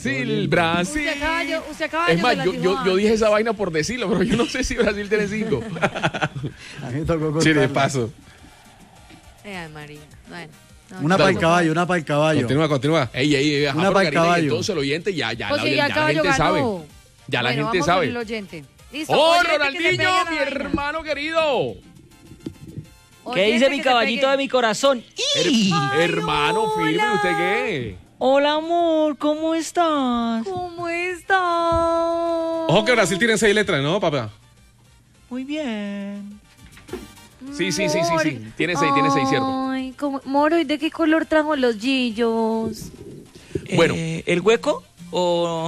Brasil, Brasil. Usted acaba de Es más, yo dije esa vaina por decirlo, pero yo no sé si Brasil tiene 5. A mí me tocó Sí, de contarla. paso. Ay, María. Bueno. No, Una para el caballo, una para el caballo. Continúa. Ey, ajá, Una pero para el Karina, y caballo. entonces el oyente ya Pues sí, ya el la caballo gente ganó. sabe. Ya la Bueno, gente vamos sabe. con el oyente. Listo, ¡Oh, oyente que se Ronaldinho, pegue a la mi vaina. hermano querido! ¿Qué Oyente dice que mi se caballito pegue. de mi corazón? Ay, Hermano, firme, hola. ¿usted qué? Hola, amor, ¿cómo estás? ¿Cómo estás? Ojo que Brasil tiene 6 letras, ¿no, papá? Muy bien. Sí. Tiene 6, cierto. Ay, Moro, ¿y de qué color trajo los gillos? Bueno. ¿El hueco o...?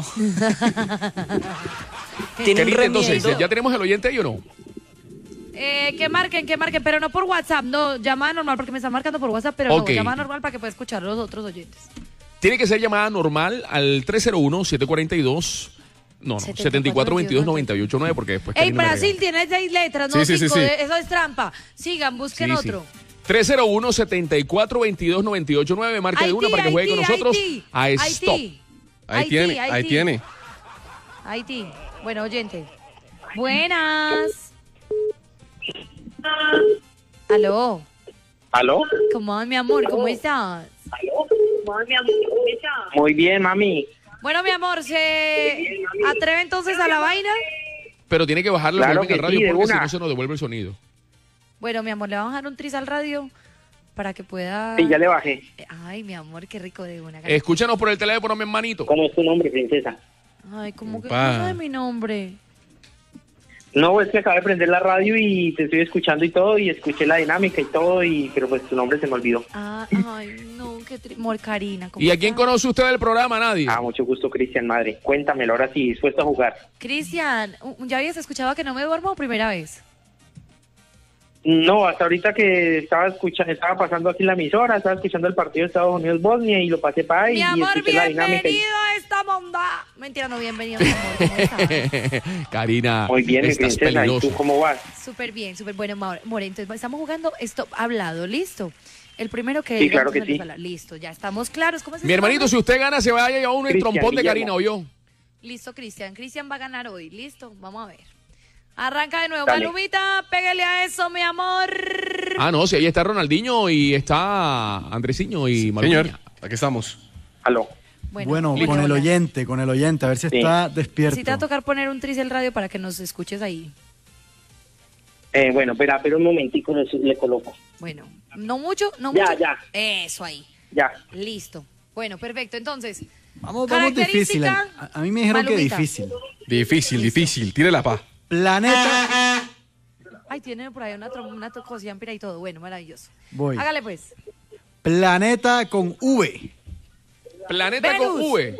¿Tiene un Querida, entonces, remiendo? ¿ya tenemos el oyente ahí o no? Que marquen, pero no por WhatsApp, no, llamada normal, porque me están marcando por WhatsApp, pero Ok. no, llamada normal para que pueda escuchar los otros oyentes. Tiene que ser llamada normal al 301-742... No, 7422-989, porque después... Ey, Karina me Brasil regaña. tiene 6 letras, no Sí. 5, eso es trampa. Sigan, busquen Sí. otro. 301-7422-989, marca de una para que juegue con nosotros a Stop. Ahí tiene. Haití. Bueno, oyente. Buenas. Aló. ¿Aló? ¿Cómo va, mi amor? ¿Cómo estás? Muy bien, mami. Bueno, mi amor, ¿se atreve entonces a la vaina? Pero tiene que bajarle Claro el volumen al que radio sí, de porque si una. no se nos devuelve el sonido. Bueno, mi amor, le vamos a bajar un tris al radio para que pueda... Sí, ya le bajé. Ay, mi amor, qué rico de una. Escúchanos por el teléfono, mi hermanito. ¿Cómo es tu nombre, princesa? Ay, ¿cómo que Opa. no sabe mi nombre? No, es que acabé de prender la radio y te estoy escuchando y todo, y escuché la dinámica y todo, pero pues tu nombre se me olvidó. Ah, ay, no, qué Mor Karina. ¿cómo ¿Y a quién estás? conoce usted del programa? Nadie. Ah, mucho gusto, Cristian, madre. Cuéntamelo, ahora sí, dispuesto a jugar. Cristian, ¿ya habías escuchado que no me duermo o primera vez? No, hasta ahorita que estaba pasando aquí la emisora, estaba escuchando el partido de Estados Unidos-Bosnia y lo pasé para ahí Mi y amor, escuché la dinámica. bienvenido a esta bondad. Mentira, no, bienvenido, mi amor. ¿Cómo estás? Karina, Muy bien, mi estás princesa, ¿y peligroso. tú cómo vas? Súper bien, súper bueno, More. Entonces, estamos jugando Stop Hablado, ¿listo? El primero que Sí, diga, claro que entonces, sí. habla. Listo, ya estamos claros. ¿Cómo se Mi hermanito, si usted gana, se va a llevar uno en Cristian trompón de Guillermo. Karina, ¿o yo? Listo, Cristian. Cristian va a ganar hoy. Listo, vamos a ver. Arranca de nuevo. Dale. Malumita, pégale a eso, mi amor. Ah, no, si ahí está Ronaldinho y está Andresiño y Malumiña. Señor, aquí estamos. Aló. Bueno, listo. con el oyente, a ver si Sí. está despierto. Sí te va a tocar poner un tris el radio para que nos escuches ahí. Bueno, pero un momentico le coloco. Bueno, no mucho, no Ya, mucho. ya. Eso ahí. Ya. Listo. Bueno, perfecto. Entonces, Vamos difícil. característica, A mí me dijeron que Malumita. difícil. Difícil. Tire la paz. Planeta. Ay, tiene por ahí una cosilla y todo. Bueno, maravilloso. Voy. Hágale pues. Planeta con V. Planeta con V.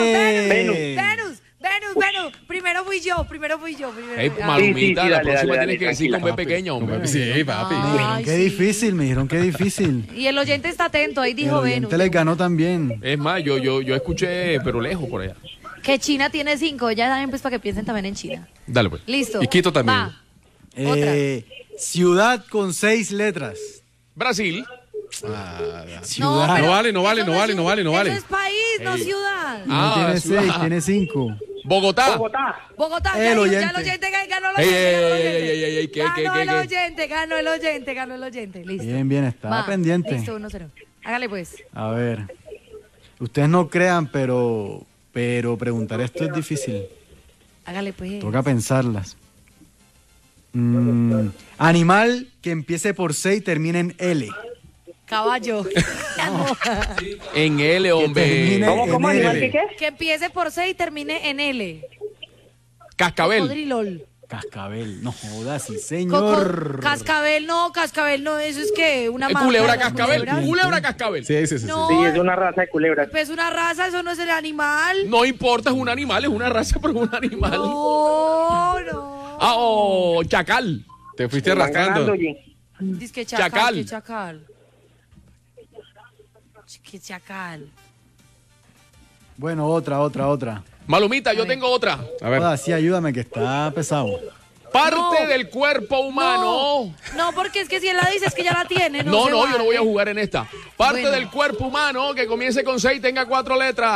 Venus. Primero fui yo. Ey, Ah. Malumita, Sí, la dale, próxima dale, tienes que decir tranquila, con B papi. pequeña, hombre. Sí, papi. Ay, Me dijeron que sí. difícil. Y el oyente está atento, ahí El dijo Venus. oyente les ganó también. Es más, yo escuché, pero lejos por allá. Que China tiene 5, ya saben pues para que piensen también en China. Dale, pues. Listo. Y Quito también. Va. Otra. Ciudad con 6 letras. Brasil. Ciudad. pero No vale, no vale, eso no vale, es no vale, no vale. Eso es país, no ciudad. No tiene ciudad. 6, tiene 5. Bogotá. Bogotá. Bogotá, El ya dijo, oyente. ya el oyente ganó el Ey, oyente. ¿qué? Ganó el oyente. Listo. Bien, estaba Va. pendiente. Listo, 1-0. Hágale pues. A ver. Ustedes no crean, pero preguntar esto es difícil. Hágale pues. Toca pensarlas. Animal que empiece por C y termine en L. Caballo. En L, hombre. termine- ¿Cómo, en animal L. qué? Que empiece por C y termine en L. Cascabel. Cocodrilol. Cascabel. No jodas, sí, señor. Cascabel no, eso es que una marca. Culebra ¿no? cascabel. Culebra cascabel. Sí. No, Sí, es una raza de culebras. pues una raza, eso no es el animal. No importa, es un animal, es una raza, pero es un animal. No. Ah, oh, chacal. Te fuiste Van arrastrando. ganando, oye. Dice que chacal. Chacal. Que chacal. Que chacal. Bueno, otra. Malumita, yo tengo otra. A ver. Joda, sí, ayúdame que está pesado. Parte No. del cuerpo humano. No, porque es que si él la dice es que ya la tiene. No, se yo no voy a vale. jugar en esta. Parte Bueno. del cuerpo humano que comience con 6 y tenga 4 letras.